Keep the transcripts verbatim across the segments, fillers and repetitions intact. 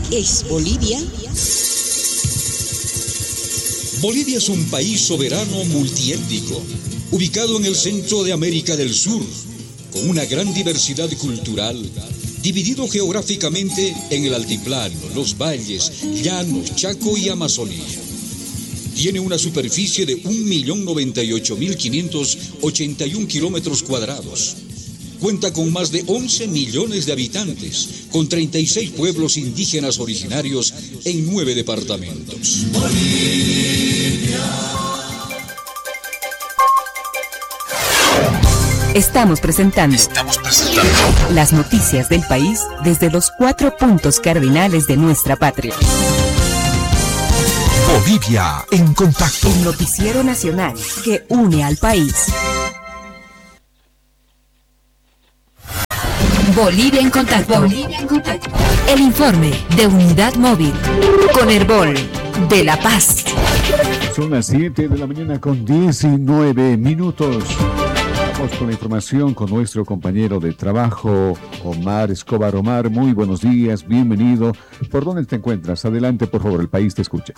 es Bolivia? Bolivia es un país soberano multiétnico, ubicado en el centro de América del Sur, con una gran diversidad cultural, dividido geográficamente en el altiplano, los valles, llanos, Chaco y Amazonía. Tiene una superficie de un millón noventa y ocho mil quinientos ochenta y un kilómetros cuadrados. Cuenta con más de once millones de habitantes, con treinta y seis pueblos indígenas originarios en nueve departamentos. Bolivia. Estamos presentando, Estamos presentando las noticias del país desde los cuatro puntos cardinales de nuestra patria. Bolivia en contacto. El noticiero nacional que une al país. Bolivia en contacto. Bolivia en contacto. El informe de Unidad Móvil con Herbol de La Paz. Son las siete de la mañana con diecinueve minutos. Vamos con la información con nuestro compañero de trabajo, Omar Escobar. Omar, muy buenos días, bienvenido. ¿Por dónde te encuentras? Adelante, por favor, el país te escucha.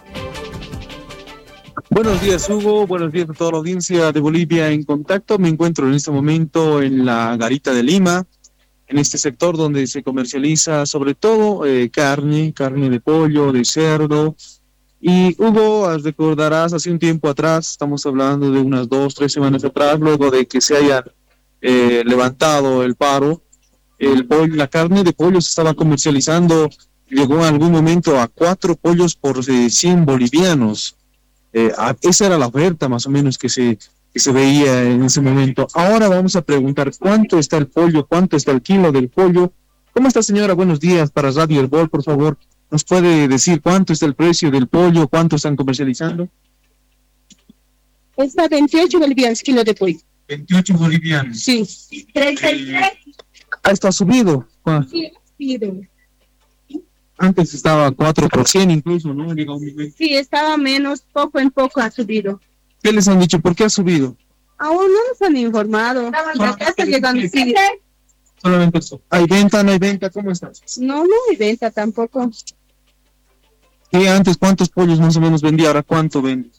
Buenos días, Hugo. Buenos días a toda la audiencia de Bolivia en contacto. Me encuentro en este momento en la Garita de Lima, en este sector donde se comercializa sobre todo eh, carne, carne de pollo, de cerdo. Y Hugo, recordarás, hace un tiempo atrás, estamos hablando de unas dos, tres semanas atrás, luego de que se haya eh, levantado el paro, el pollo, la carne de pollo se estaba comercializando, llegó en algún momento a cuatro pollos por eh, cien bolivianos. Eh, a, esa era la oferta más o menos que se... que se veía en ese momento. Ahora vamos a preguntar cuánto está el pollo, cuánto está el kilo del pollo. ¿Cómo está, señora? Buenos días. Para Radio Herbol, por favor, ¿nos puede decir cuánto está el precio del pollo, cuánto están comercializando? Está veintiocho bolivianos kilo de pollo. veintiocho bolivianos. Sí. treinta y tres. Ah, está subido. Sí, ha subido. Antes estaba a cuatro por cien incluso, ¿no? Sí, estaba menos, poco en poco ha subido. ¿Qué les han dicho? ¿Por qué ha subido? Aún no nos han informado. Ya está llegando. Sí. Solamente eso. ¿Hay venta, no hay venta? ¿Cómo estás? No, no hay venta tampoco. ¿Y antes cuántos pollos más o menos vendía? ¿Ahora cuánto vendes?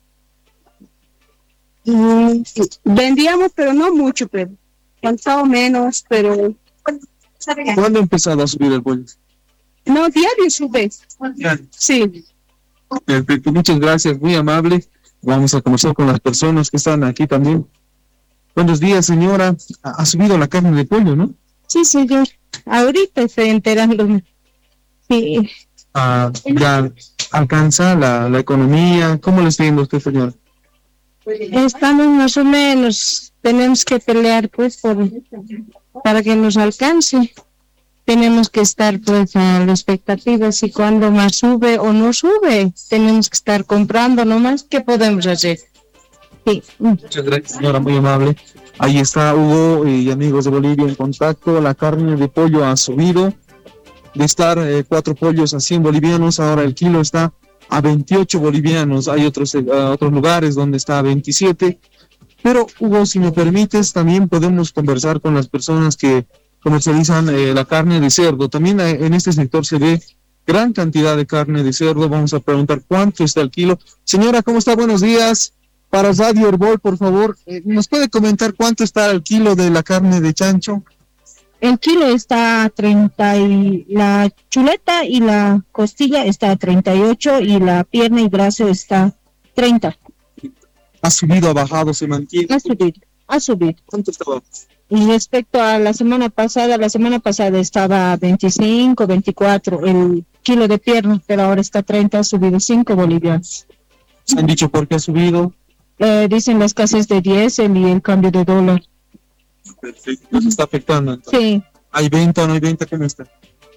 Mm, sí. Vendíamos, pero no mucho, pero cansado menos, pero... ¿Cuándo ha empezado a subir el pollo? No, diario sube. Diario. Sí. Perfecto, muchas gracias, muy amable. Vamos a conversar con las personas que están aquí también. Buenos días, señora. Ha subido la carne de pollo, ¿no? Sí, señor. Ahorita estoy enterándome. Sí. Ah, ya alcanza la, la economía. ¿Cómo le está yendo a usted, señora? Estamos más o menos. Tenemos que pelear, pues, por para que nos alcance. Tenemos que estar, pues, a la expectativa si cuando más sube o no sube. Tenemos que estar comprando nomás. ¿Qué podemos hacer? Sí. Muchas gracias, señora, muy amable. Ahí está Hugo y amigos de Bolivia en contacto. La carne de pollo ha subido. De estar eh, cuatro pollos a cien bolivianos, ahora el kilo está a veintiocho bolivianos. Hay otros, eh, otros lugares donde está a veintisiete. Pero, Hugo, si me permites, también podemos conversar con las personas que comercializan eh, la carne de cerdo. También eh, en este sector se ve gran cantidad de carne de cerdo. Vamos a preguntar cuánto está el kilo. Señora, ¿cómo está? Buenos días. Para Radio Herbol, por favor, eh, ¿nos puede comentar cuánto está el kilo de la carne de chancho? El kilo está a treinta y la chuleta y la costilla está a treinta y ocho y la pierna y brazo está a treinta. ¿Ha subido, ha bajado, se mantiene? Ha subido, ha subido. ¿Cuánto estaba? Y respecto a la semana pasada, la semana pasada estaba veinticinco, veinticuatro el kilo de pierna, pero ahora está treinta, ha subido cinco bolivianos. ¿Se han dicho por qué ha subido? Eh, dicen la escasez de diésel y el cambio de dólar. Perfecto, nos está afectando entonces. Sí. ¿Hay venta o no hay venta? ¿Cómo está?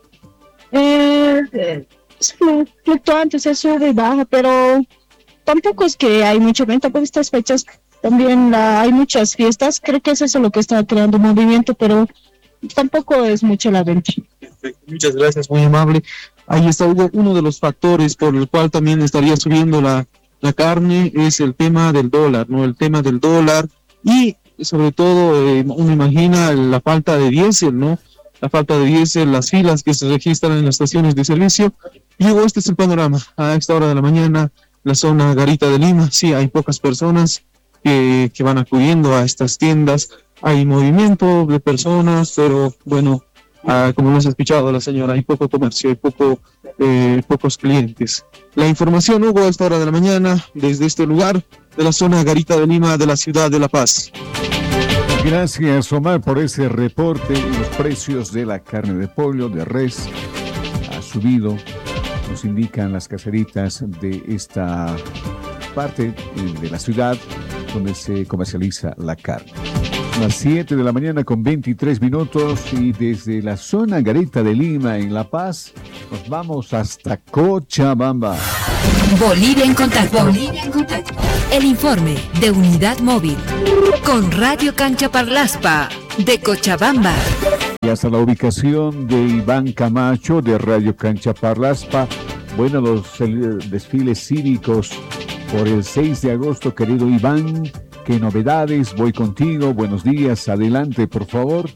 Eh, eh, fluctuante, se sube y baja, pero tampoco es que hay mucha venta por estas fechas. También la, hay muchas fiestas, creo que es eso lo que está creando movimiento, pero tampoco es mucho la venta. Perfecto, muchas gracias, muy amable. Ahí está uno de los factores por el cual también estaría subiendo la, la carne, es el tema del dólar, ¿no? El tema del dólar y sobre todo, eh, uno imagina la falta de diésel, ¿no? la falta de diésel, las filas que se registran en las estaciones de servicio. Y luego este es el panorama. A esta hora de la mañana, la zona Garita de Lima, sí, hay pocas personas que, que van acudiendo a estas tiendas. Hay movimiento de personas, pero bueno, ah, como nos ha escuchado la señora, hay poco comercio, hay poco, eh, pocos clientes. La información, Hugo, a esta hora de la mañana, desde este lugar de la zona Garita de Lima, de la ciudad de La Paz. Gracias, Omar, por ese reporte. Los precios de la carne de pollo, de res, ha subido, nos indican las caseritas de esta parte de la ciudad donde se comercializa la carne. Son las siete de la mañana con veintitrés minutos y desde la zona Garita de Lima en La Paz nos vamos hasta Cochabamba. Bolivia en contacto. Bolivia en contacto. El informe de Unidad Móvil con Radio Cancha Parlaspa de Cochabamba. Y hasta la ubicación de Iván Camacho de Radio Cancha Parlaspa. Bueno, los desfiles cívicos por el seis de agosto, querido Iván. ¿Qué novedades? Voy contigo. Buenos días. Adelante, por favor.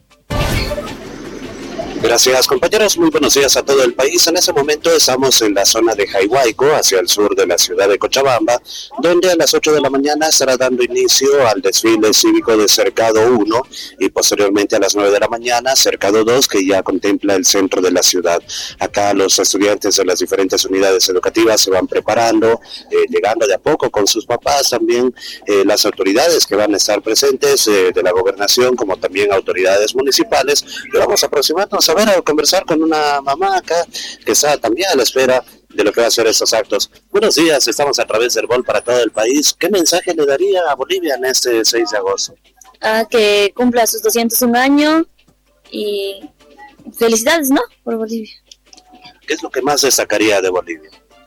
Gracias, compañeros. Muy buenos días a todo el país. En ese momento estamos en la zona de Jaihuayco, hacia el sur de la ciudad de Cochabamba, donde a las ocho de la mañana estará dando inicio al desfile cívico de Cercado uno y posteriormente a las nueve de la mañana Cercado dos, que ya contempla el centro de la ciudad. Acá los estudiantes de las diferentes unidades educativas se van preparando, eh, llegando de a poco con sus papás, también eh, las autoridades que van a estar presentes eh, de la gobernación, como también autoridades municipales. Y vamos aproximarnos a ver, a conversar con una mamá acá que está también a la espera de lo que va a ser estos actos. Buenos días, estamos a través del Gol para todo el país. ¿Qué mensaje le daría a Bolivia en este seis de agosto? A que cumpla sus doscientos un años y felicidades, ¿no? Por Bolivia. ¿Qué es lo que más destacaría de Bolivia?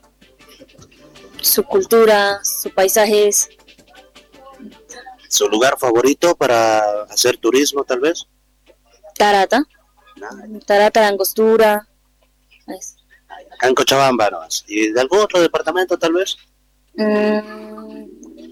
Su cultura, sus paisajes. ¿Su lugar favorito para hacer turismo, tal vez? Tarata. Tarata, la Angostura. Acá en Cochabamba, ¿no? ¿Y de algún otro departamento, tal vez? Mm,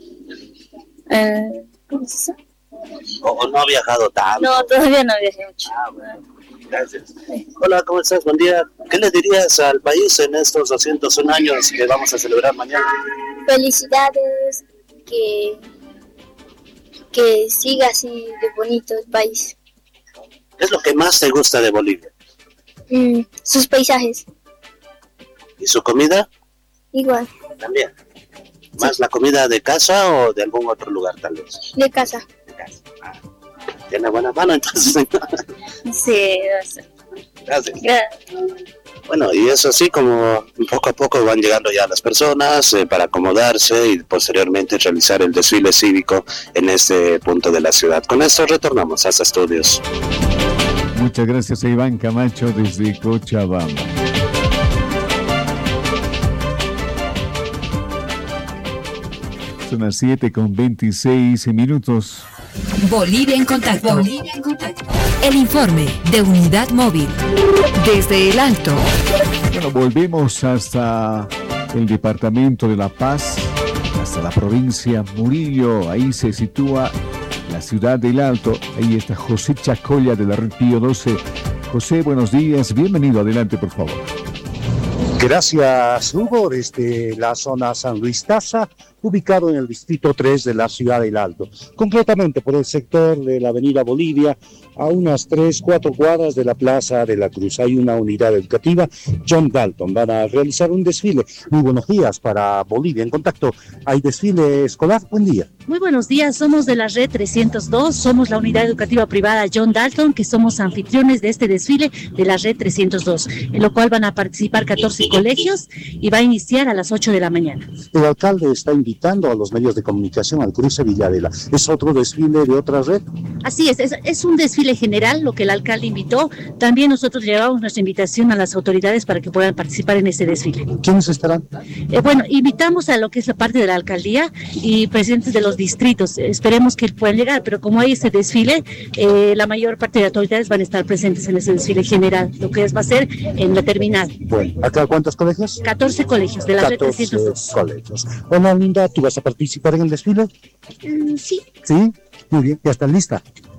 eh, ¿Cómo se dice? ¿O, ¿O no ha viajado tanto? No, todavía no viajé mucho. Ah, bueno. Gracias. Sí. Hola, ¿cómo estás? Buen día. ¿Qué le dirías al país en estos doscientos un años que vamos a celebrar mañana? Felicidades, que, que siga así de bonito el país. ¿Qué es lo que más te gusta de Bolivia? Mm, sus paisajes. ¿Y su comida? Igual. También. ¿Más sí. La comida de casa o de algún otro lugar, tal vez? De casa. De casa. Ah. Tiene buena mano, entonces. Sí, gracias. Gracias. Gracias. Bueno, y es así como poco a poco van llegando ya las personas eh, para acomodarse y posteriormente realizar el desfile cívico en este punto de la ciudad. Con esto retornamos a los estudios. Muchas gracias a Iván Camacho desde Cochabamba. Son las siete con veintiséis minutos. Bolivia en contacto. Bolivia en contacto. El informe de Unidad Móvil desde el Alto. Bueno, volvemos hasta el departamento de La Paz, hasta la provincia Murillo. Ahí se sitúa la ciudad del Alto. Ahí está José Chacolla de la Red Pío doce. José, buenos días. Bienvenido. Adelante, por favor. Gracias, Hugo, desde la zona San Luis Taza, ubicado en el distrito tres de la ciudad del Alto, concretamente por el sector de la avenida Bolivia, a unas tres, cuatro cuadras de la Plaza de la Cruz. Hay una unidad educativa, John Dalton, van a realizar un desfile. Muy buenos días para Bolivia en Contacto. ¿Hay desfile escolar? Buen día. Muy buenos días, somos de la Red trescientos dos, somos la unidad educativa privada John Dalton, que somos anfitriones de este desfile de la Red trescientos dos, en lo cual van a participar catorce colegios y va a iniciar a las ocho de la mañana. El alcalde está invitando a los medios de comunicación al cruce Villadela. ¿Es otro desfile de otra red? Así es, es, es un desfile general lo que el alcalde invitó. También nosotros llevamos nuestra invitación a las autoridades para que puedan participar en este desfile. ¿Quiénes estarán? Eh, bueno, invitamos a lo que es la parte de la alcaldía y presidentes de los distritos. Esperemos que puedan llegar, pero como hay este desfile, eh, la mayor parte de autoridades van a estar presentes en ese desfile general, lo que es, va a ser en la terminal. Bueno, ¿acá cuántos colegios? catorce colegios de la Red trescientos dos. Colegios. Hola, Linda, ¿tú vas a participar en el desfile? Mm, sí. ¿Sí? Muy bien, ¿ya estás lista?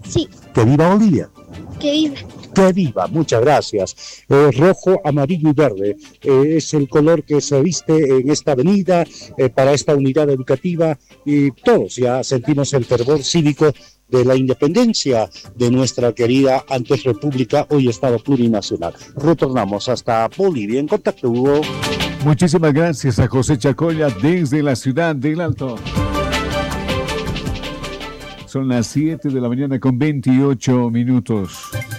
Sí. ¡Que viva Bolivia! Que viva. ¡Que viva! Muchas gracias. Eh, rojo, amarillo y verde eh, es el color que se viste en esta avenida eh, para esta unidad educativa y todos ya sentimos el fervor cívico de la independencia de nuestra querida antes República, hoy Estado plurinacional. Retornamos hasta Bolivia en contacto, Hugo. Muchísimas gracias a José Chacoya desde la ciudad del Alto. Son las siete de la mañana con veintiocho minutos.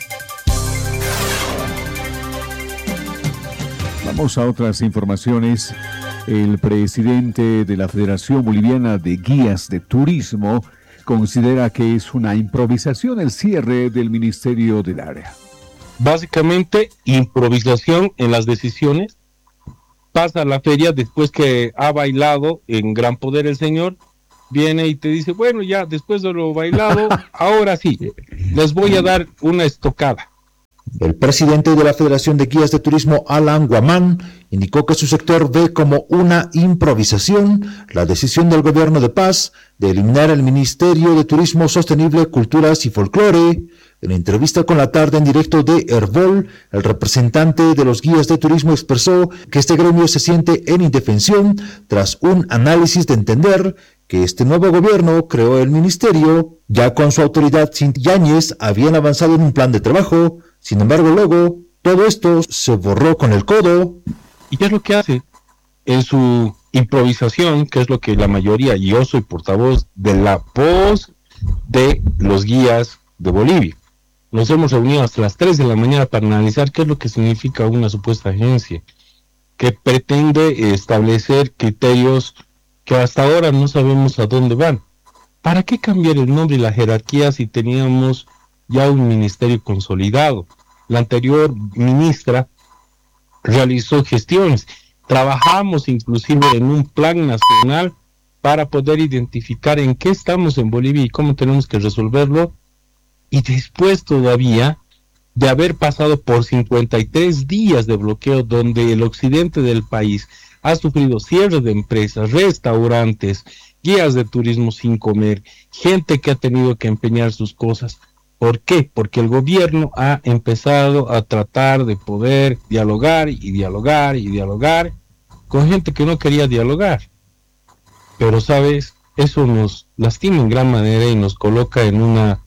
Vamos a otras informaciones. El presidente de la Federación Boliviana de Guías de Turismo considera que es una improvisación el cierre del Ministerio del Área. Básicamente, improvisación en las decisiones. Pasa la feria después que ha bailado en Gran Poder el señor, viene y te dice, bueno, ya después de lo bailado, ahora sí, les voy a dar una estocada. El presidente de la Federación de Guías de Turismo, Alan Guamán, indicó que su sector ve como una improvisación la decisión del gobierno de Paz de eliminar el Ministerio de Turismo Sostenible, Culturas y Folclore. En entrevista con La Tarde en directo de Herbol, el representante de los guías de turismo expresó que este gremio se siente en indefensión tras un análisis de entender que este nuevo gobierno creó el ministerio, ya con su autoridad Cinti Yáñez habían avanzado en un plan de trabajo. Sin embargo, luego, todo esto se borró con el codo. ¿Y qué es lo que hace? En su improvisación, que es lo que la mayoría, y yo soy portavoz de la voz de los guías de Bolivia. Nos hemos reunido hasta las tres de la mañana para analizar qué es lo que significa una supuesta agencia, que pretende establecer criterios que hasta ahora no sabemos a dónde van. ¿Para qué cambiar el nombre y la jerarquía si teníamos ya un ministerio consolidado? La anterior ministra realizó gestiones, trabajamos inclusive en un plan nacional para poder identificar en qué estamos en Bolivia y cómo tenemos que resolverlo, y después todavía de haber pasado por cincuenta y tres días de bloqueo donde el occidente del país ha sufrido cierre de empresas, restaurantes, guías de turismo sin comer, gente que ha tenido que empeñar sus cosas. ¿Por qué? Porque el gobierno ha empezado a tratar de poder dialogar y dialogar y dialogar con gente que no quería dialogar. Pero, ¿sabes? Eso nos lastima en gran manera y nos coloca en una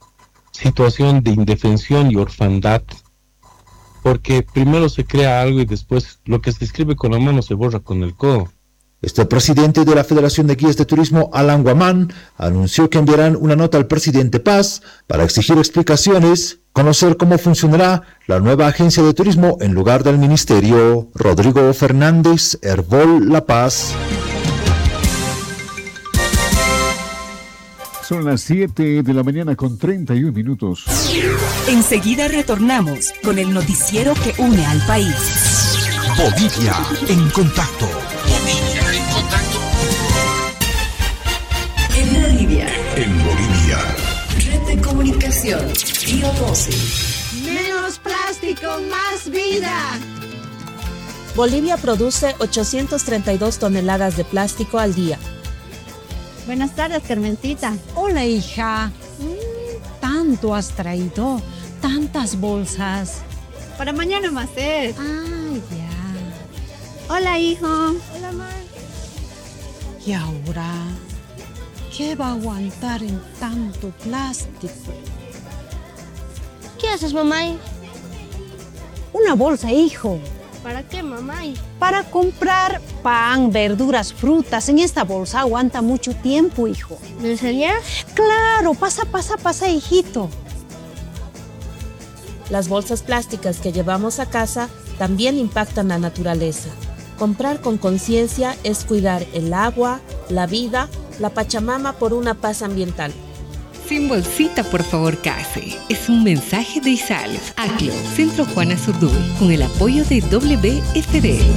situación de indefensión y orfandad. Porque primero se crea algo y después lo que se escribe con la mano se borra con el codo. Este presidente de la Federación de Guías de Turismo, Alan Guamán, anunció que enviarán una nota al presidente Paz para exigir explicaciones, conocer cómo funcionará la nueva agencia de turismo en lugar del ministerio. Rodrigo Fernández, Herbol, La Paz. Son las siete de la mañana con treinta y un minutos. Enseguida retornamos con el noticiero que une al país. Bolivia en contacto. Bolivia en contacto. En Bolivia. En Bolivia. Red de comunicación. Bio doce. Menos plástico, más vida. Bolivia produce ochocientas treinta y dos toneladas de plástico al día. Buenas tardes, Carmencita. Hola, hija. Mm, tanto has traído, tantas bolsas. Para mañana más es. Ah, ya. Hola, hijo. Hola, ma. ¿Y ahora qué va a aguantar en tanto plástico? ¿Qué haces, mamá? Una bolsa, hijo. ¿Para qué, mamá? Para comprar pan, verduras, frutas. En esta bolsa aguanta mucho tiempo, hijo. ¿Me enseñas? Claro, pasa, pasa, pasa, hijito. Las bolsas plásticas que llevamos a casa también impactan la naturaleza. Comprar con conciencia es cuidar el agua, la vida, la Pachamama por una paz ambiental. Sin bolsita, por favor, case. Es un mensaje de ISAL, ACLO, Centro Juana Zurduy, con el apoyo de W F D.